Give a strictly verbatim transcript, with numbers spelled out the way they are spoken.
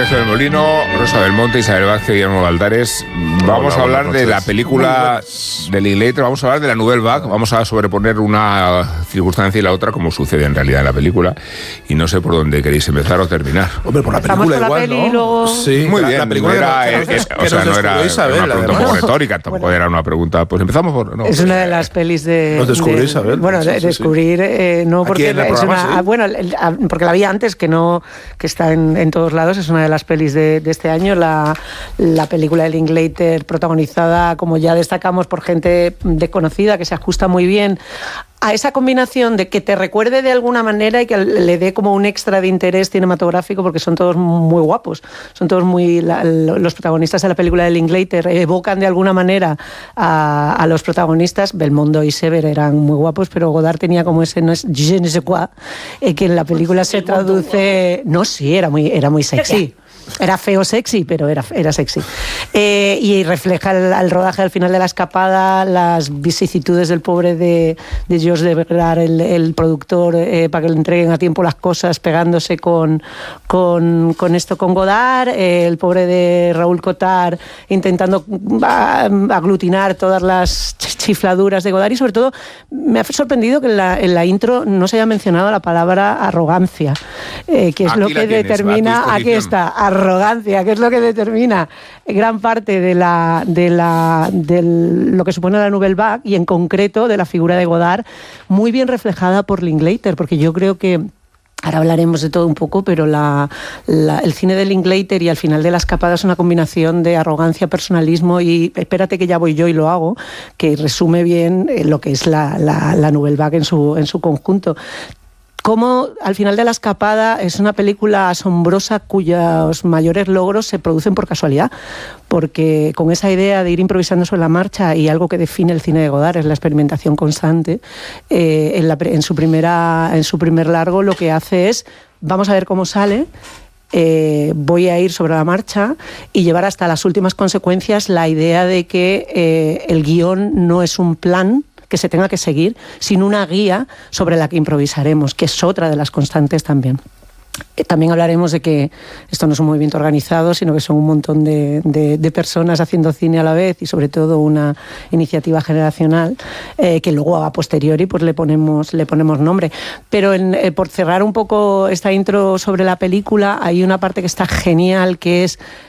Ignacio del Molino, Rosa Belmonte, Isabel Vázquez y Guillermo Baldares. Vamos Hola, a hablar de la película de Linklater, vamos a hablar de la Nouvelle Vague, vamos a sobreponer una circunstancia y la otra como sucede en realidad en la película. Y no sé por dónde queréis empezar o terminar. Hombre, por la película por la igual, peli, ¿no? Luego... Sí, muy bien. La película era, era, es, o sea, no era, era una pregunta un poco retórica, tampoco bueno. era una pregunta. Pues empezamos por... No, es pues, una de las pelis de... ¿Nos descubrís, de, Isabel? Bueno, de, sí, sí, descubrir, sí. Eh, no porque es es programa, una... ¿sí? Bueno, porque la vi antes, que no que está en, en todos lados, es una de las pelis de, de este año, la, la película de Linklater, protagonizada, como ya destacamos, por gente desconocida, que se ajusta muy bien a esa combinación de que te recuerde de alguna manera y que le dé como un extra de interés cinematográfico, porque son todos muy guapos, son todos muy... La, los protagonistas de la película de Linklater evocan de alguna manera a, a los protagonistas. Belmondo y Sever eran muy guapos, pero Godard tenía como ese no es je ne sais quoi, eh, que en la película se traduce... No, sí, era muy, era muy sexy. Era feo sexy, pero era, era sexy. Eh, y refleja el, el rodaje al final de la escapada, las vicisitudes del pobre de, de Georges de Vergar, el, el productor, eh, para que le entreguen a tiempo las cosas, pegándose con, con, con esto, con Godard, eh, el pobre de Raúl Cotard intentando aglutinar todas las chifladuras de Godard, y sobre todo me ha sorprendido que en la, en la intro no se haya mencionado la palabra arrogancia, eh, que es aquí lo que determina, aquí está, arrogancia, que es lo que determina gran parte de la de la de lo que supone la Nouvelle Vague, y en concreto de la figura de Godard, muy bien reflejada por Linklater, porque yo creo que ahora hablaremos de todo un poco, pero la, la, el cine de Linklater y al final de la escapada es una combinación de arrogancia, personalismo y espérate que ya voy yo y lo hago, que resume bien lo que es la, la, la Nouvelle Vague en su, en su conjunto. Como al final de la escapada es una película asombrosa cuyos mayores logros se producen por casualidad, porque con esa idea de ir improvisando sobre la marcha, y algo que define el cine de Godard es la experimentación constante, eh, en, la, en, su primera, en su primer largo lo que hace es, vamos a ver cómo sale, Eh, voy a ir sobre la marcha y llevar hasta las últimas consecuencias la idea de que eh, el guión no es un plan que se tenga que seguir, sino una guía sobre la que improvisaremos, que es otra de las constantes también. También hablaremos de que esto no es un movimiento organizado, sino que son un montón de, de, de personas haciendo cine a la vez, y sobre todo una iniciativa generacional eh, que luego a posteriori pues le ponemos, le ponemos nombre. Pero en, eh, por cerrar un poco esta intro sobre la película, hay una parte que está genial, que es